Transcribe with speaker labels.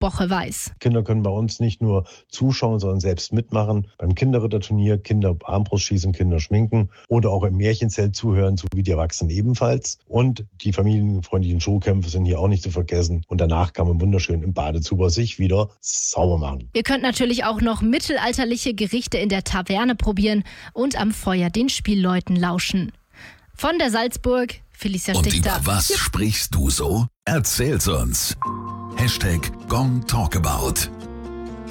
Speaker 1: Woche weiß.
Speaker 2: Kinder können bei uns nicht nur zuschauen, sondern selbst mitmachen. Beim Kinderritterturnier, Kinderarmbrustschießen, Kinderschminken oder auch im Märchenzelt zuhören, so wie die Erwachsenen ebenfalls. Und die familienfreundlichen Showkämpfe sind hier auch nicht zu vergessen. Und danach kann man wunderschön im Badezuber sich wieder sauber machen.
Speaker 1: Ihr könnt natürlich auch noch mittelalterliche Gerichte in der Taverne probieren und am Feuer den Spielleuten lauschen. Von der Salzburg, Felicia Stichter.
Speaker 3: Und über was sprichst du so? Erzähl's uns. #GongTalkabout